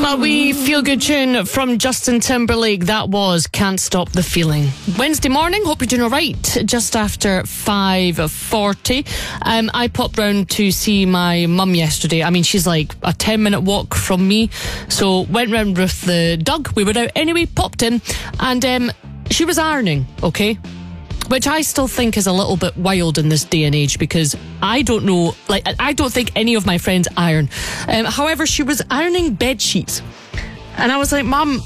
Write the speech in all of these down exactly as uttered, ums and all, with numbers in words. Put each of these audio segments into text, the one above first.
A wee feel-good tune from Justin Timberlake. That was Can't Stop the Feeling. Wednesday morning, hope you're doing all right. Just after five forty. Um, I popped round to see my mum yesterday. I mean, she's like a ten-minute walk from me. So went round with the dog. We were out anyway, popped in. And um, she was ironing, okay? Which I still think is a little bit wild in this day and age, because I don't know, like, I don't think any of my friends iron. Um, however, she was ironing bed sheets. And I was like, Mum,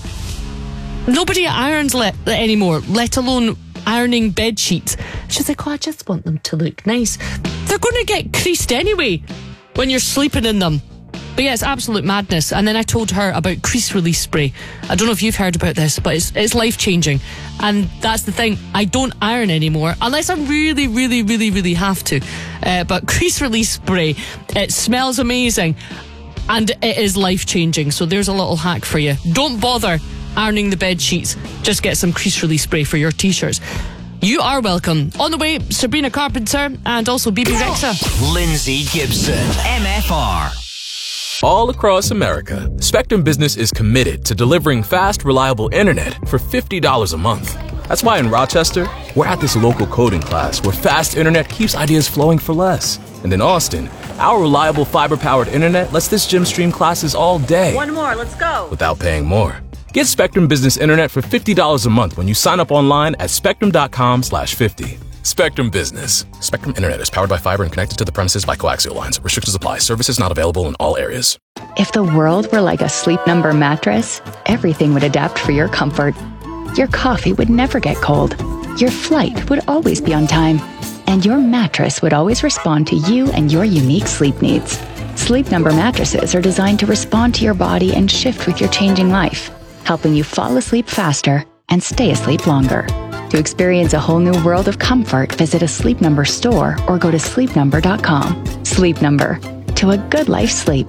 nobody irons le- anymore, let alone ironing bed sheets. She's like, oh, I just want them to look nice. They're going to get creased anyway when you're sleeping in them. But yeah, it's absolute madness. And then I told her about crease release spray. I don't know if you've heard about this, but it's it's life-changing. And that's the thing. I don't iron anymore unless I really, really, really, really have to. Uh, but crease release spray, it smells amazing and it is life-changing. So there's a little hack for you. Don't bother ironing the bed sheets. Just get some crease release spray for your t-shirts. You are welcome. On the way, Sabrina Carpenter and also B B Rexa. Lindsay Gibson, M F R. All across America, Spectrum Business is committed to delivering fast, reliable internet for fifty dollars a month. That's why in Rochester, we're at this local coding class where fast internet keeps ideas flowing for less. And in Austin, our reliable fiber-powered internet lets this gym stream classes all day. One more, let's go. Without paying more. Get Spectrum Business Internet for fifty dollars a month when you sign up online at spectrum.com slash 50. Spectrum Business. Spectrum Internet is powered by fiber and connected to the premises by coaxial lines. Restrictions apply. Services not available in all areas. If the world were like a Sleep Number mattress, everything would adapt for your comfort. Your coffee would never get cold. Your flight would always be on time. And your mattress would always respond to you and your unique sleep needs. Sleep Number mattresses are designed to respond to your body and shift with your changing life, helping you fall asleep faster and stay asleep longer. To experience a whole new world of comfort, visit a Sleep Number store or go to sleep number dot com. Sleep Number. To a good life sleep.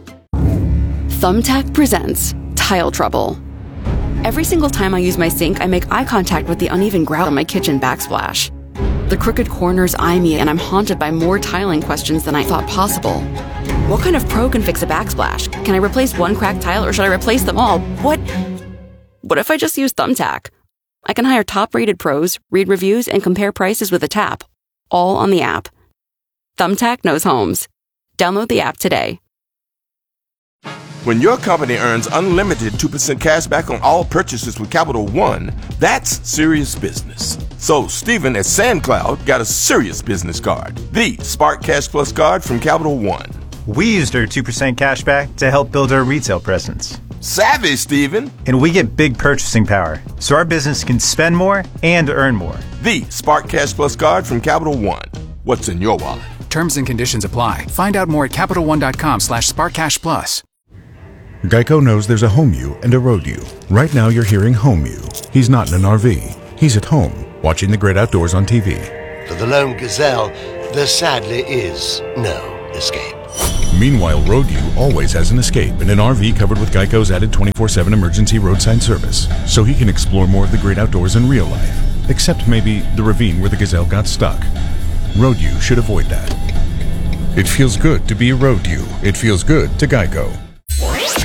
Thumbtack presents Tile Trouble. Every single time I use my sink, I make eye contact with the uneven grout on my kitchen backsplash. The crooked corners eye me, and I'm haunted by more tiling questions than I thought possible. What kind of pro can fix a backsplash? Can I replace one cracked tile, or should I replace them all? What? What if I just use Thumbtack? I can hire top-rated pros, read reviews, and compare prices with a tap, all on the app. Thumbtack knows homes. Download the app today. When your company earns unlimited two percent cash back on all purchases with Capital One, that's serious business. So Stephen at SandCloud got a serious business card, the Spark Cash Plus card from Capital One. We used our two percent cash back to help build our retail presence. Savvy, Stephen. And we get big purchasing power, so our business can spend more and earn more. The Spark Cash Plus card from Capital One. What's in your wallet? Terms and conditions apply. Find out more at CapitalOne.com slash SparkCashPlus. Geico knows there's a home you and a road you. Right now you're hearing home you. He's not in an R V. He's at home, watching the great outdoors on T V. For the lone gazelle, there sadly is no escape. Meanwhile, Road U always has an escape in an R V covered with Geico's added twenty-four seven emergency roadside service, so he can explore more of the great outdoors in real life, except maybe the ravine where the gazelle got stuck. Road U should avoid that. It feels good to be a Road U. It feels good to Geico.